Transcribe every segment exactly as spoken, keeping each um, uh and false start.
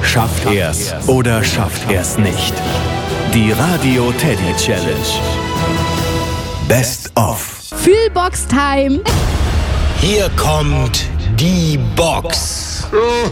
Schafft er's oder schafft er's nicht? Die Radio Teddy Challenge. Best of. Fühlbox Time. Hier kommt die Box.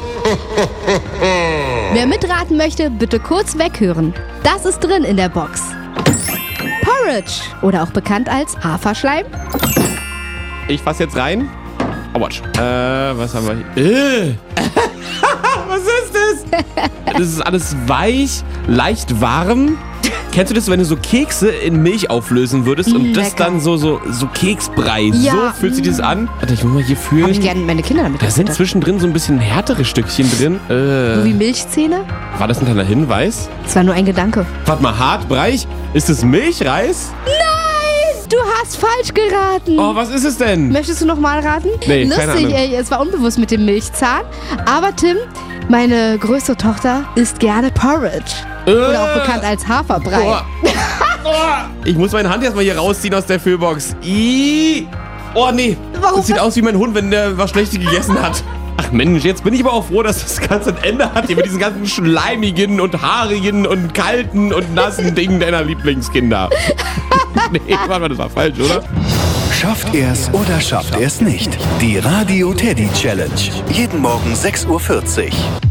Wer mitraten möchte, bitte kurz weghören. Das ist drin in der Box. Porridge oder auch bekannt als Haferschleim. Ich fass jetzt rein. Oh, watch. Äh, was haben wir hier? Äh. Was ist das? Das ist alles weich, leicht warm. Kennst du das, wenn du so Kekse in Milch auflösen würdest und Lecker. das dann so, so, so Keksbrei? Ja. So fühlt sich das an. Warte, ich muss mal hier fühlen. Habe ich gerne meine Kinder damit Da sind gefüttert. zwischendrin so ein bisschen härtere Stückchen drin. So wie Äh, Milchzähne? war das ein kleiner Hinweis? Das war nur ein Gedanke. Warte mal, hart, breich? Ist das Milchreis? Nein! Du hast falsch geraten. Oh, was ist es denn? Möchtest du noch mal raten? Nee, keine Lustig, Ahnung. ey, es war unbewusst mit dem Milchzahn. Aber Tim, meine größte Tochter isst gerne Porridge. Oder auch bekannt als Haferbrei. Oh. Oh. Ich muss meine Hand erstmal hier rausziehen aus der Füllbox. Ih. Oh nee. Warum? Das sieht aus wie mein Hund, wenn der was Schlechtes gegessen hat. Ach Mensch, jetzt bin ich aber auch froh, dass das Ganze ein Ende hat. Hier mit diesen ganzen schleimigen und haarigen und kalten und nassen Dingen deiner Lieblingskinder. Nee, warte mal, das war falsch, oder? Schafft er's oder schafft er's nicht? Die Radio Teddy Challenge. Jeden Morgen sechs Uhr vierzig.